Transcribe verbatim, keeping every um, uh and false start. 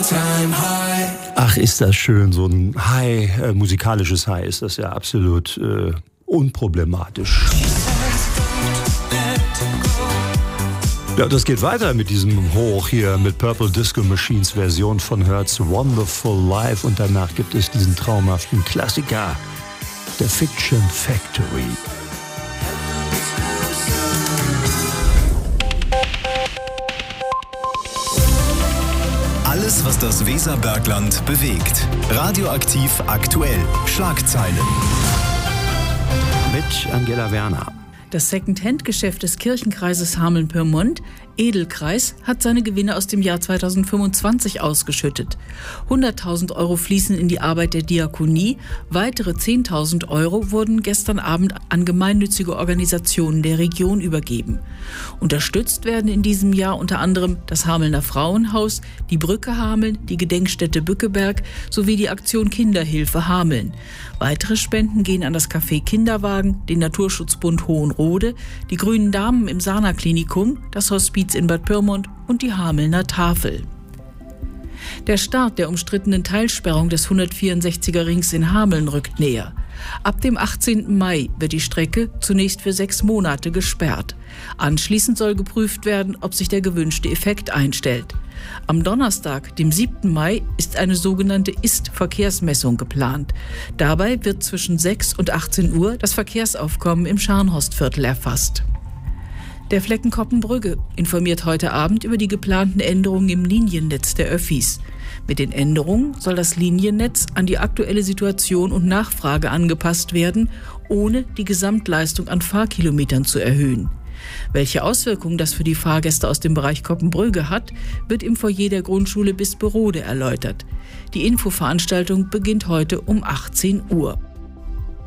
Ach, ist das schön, so ein High, äh, musikalisches High ist das ja absolut äh, unproblematisch. Ja, das geht weiter mit diesem Hoch hier, mit Purple Disco Machines Version von Hurt's Wonderful Life und danach gibt es diesen traumhaften Klassiker, der Fiction Factory. Alles, was das Weserbergland bewegt. Radioaktiv aktuell. Schlagzeilen. Mit Angela Werner. Das Second-Hand-Geschäft des Kirchenkreises Hameln-Pyrmont, Edelkreis, hat seine Gewinne aus dem Jahr zweitausendfünfundzwanzig ausgeschüttet. hunderttausend Euro fließen in die Arbeit der Diakonie, weitere zehntausend Euro wurden gestern Abend an gemeinnützige Organisationen der Region übergeben. Unterstützt werden in diesem Jahr unter anderem das Hamelner Frauenhaus, die Brücke Hameln, die Gedenkstätte Bückeberg sowie die Aktion Kinderhilfe Hameln. Weitere Spenden gehen an das Café Kinderwagen, den Naturschutzbund Hohenrode, die Grünen Damen im Sana-Klinikum, das Hospiz in Bad Pyrmont und die Hamelner Tafel. Der Start der umstrittenen Teilsperrung des hundertvierundsechziger Rings in Hameln rückt näher. Ab dem achtzehnten Mai wird die Strecke zunächst für sechs Monate gesperrt. Anschließend soll geprüft werden, ob sich der gewünschte Effekt einstellt. Am Donnerstag, dem siebten Mai, ist eine sogenannte Ist-Verkehrsmessung geplant. Dabei wird zwischen sechs und achtzehn Uhr das Verkehrsaufkommen im Scharnhorstviertel erfasst. Der Flecken Koppenbrügge informiert heute Abend über die geplanten Änderungen im Liniennetz der Öffis. Mit den Änderungen soll das Liniennetz an die aktuelle Situation und Nachfrage angepasst werden, ohne die Gesamtleistung an Fahrkilometern zu erhöhen. Welche Auswirkungen das für die Fahrgäste aus dem Bereich Koppenbrügge hat, wird im Foyer der Grundschule Bisperode erläutert. Die Infoveranstaltung beginnt heute um achtzehn Uhr.